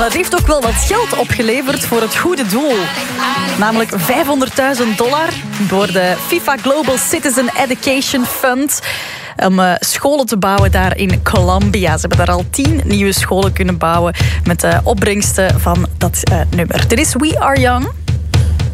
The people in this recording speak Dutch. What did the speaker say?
Het heeft ook wel wat geld opgeleverd voor het goede doel. Namelijk $500.000 door de FIFA Global Citizen Education Fund. Om scholen te bouwen daar in Colombia. Ze hebben daar al 10 nieuwe scholen kunnen bouwen met de opbrengsten van dat nummer. Dit is We Are Young.